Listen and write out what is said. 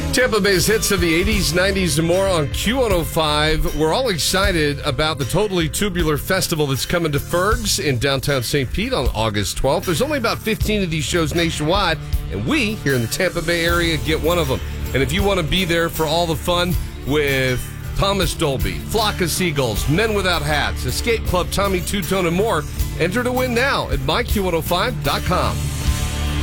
Tampa Bay's hits of the 80s, 90s, and more on Q105. We're all excited about the Totally Tubular Festival that's coming to Ferg's in downtown St. Pete on August 12th. There's only about 15 of these shows nationwide, and we, here in the Tampa Bay area, get one of them. And if you want to be there for all the fun with Thomas Dolby, Flock of Seagulls, Men Without Hats, Escape Club, Tommy Two-Tone, and more, enter to win now at myQ105.com.